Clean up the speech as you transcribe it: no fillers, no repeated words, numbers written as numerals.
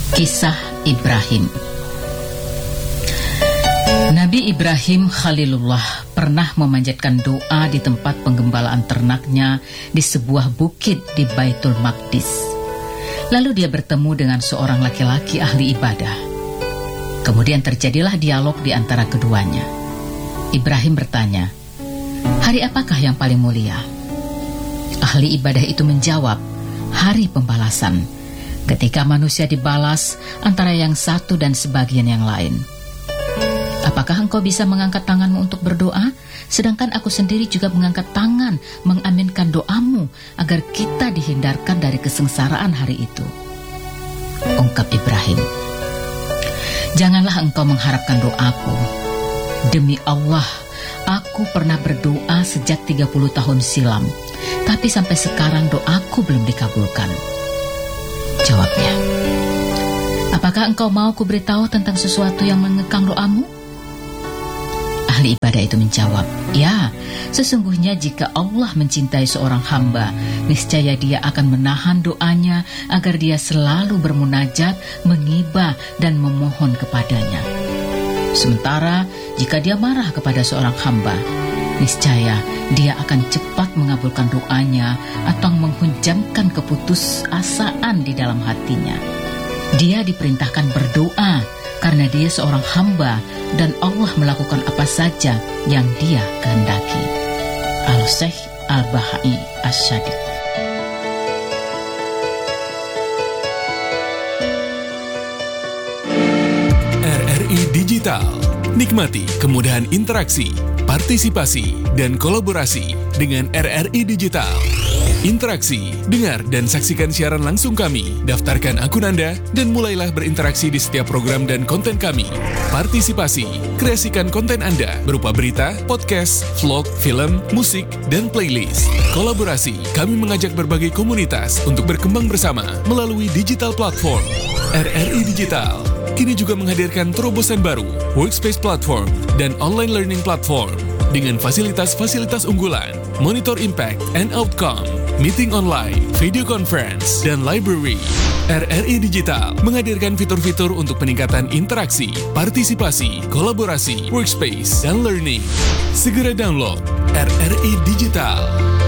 Kisah Ibrahim. Nabi Ibrahim Khalilullah pernah memanjatkan doa di tempat penggembalaan ternaknya di sebuah bukit di Baitul Maqdis. Lalu dia bertemu dengan seorang laki-laki ahli ibadah. Kemudian terjadilah dialog di antara keduanya. Ibrahim bertanya, "Hari apakah yang paling mulia?" Ahli ibadah itu menjawab, "Hari pembalasan, ketika manusia dibalas antara yang satu dan sebagian yang lain. Apakah engkau bisa mengangkat tanganmu untuk berdoa, sedangkan aku sendiri juga mengangkat tangan mengaminkan doamu agar kita dihindarkan dari kesengsaraan hari itu?" Ungkap Ibrahim, "Janganlah engkau mengharapkan doaku. Demi Allah, aku pernah berdoa sejak 30 tahun silam, tapi sampai sekarang doaku belum dikabulkan." Jawabnya, "Apakah engkau mau kuberitahu tentang sesuatu yang mengekang doamu?" Ahli ibadah itu menjawab, "Ya, sesungguhnya jika Allah mencintai seorang hamba, niscaya dia akan menahan doanya agar dia selalu bermunajat, mengibah, dan memohon kepadanya. Sementara jika dia marah kepada seorang hamba, niscaya dia akan cepat mengabulkan doanya atau menghujamkan keputusasaan di dalam hatinya. Dia diperintahkan berdoa karena dia seorang hamba dan Allah melakukan apa saja yang dia kehendaki." Al-Syekh Al-Bahai Asy-Syadiq. RRI Digital. Nikmati kemudahan interaksi, partisipasi, dan kolaborasi dengan RRI Digital. Interaksi, dengar dan saksikan siaran langsung kami, daftarkan akun Anda, dan mulailah berinteraksi di setiap program dan konten kami. Partisipasi, kreasikan konten Anda berupa berita, podcast, vlog, film, musik, dan playlist. Kolaborasi, kami mengajak berbagai komunitas untuk berkembang bersama melalui digital platform. RRI Digital kini juga menghadirkan terobosan baru, workspace platform, dan online learning platform dengan fasilitas-fasilitas unggulan, monitor impact and outcome, meeting online, video conference, dan library. RRI Digital menghadirkan fitur-fitur untuk peningkatan interaksi, partisipasi, kolaborasi, workspace, dan learning. Segera download RRI Digital.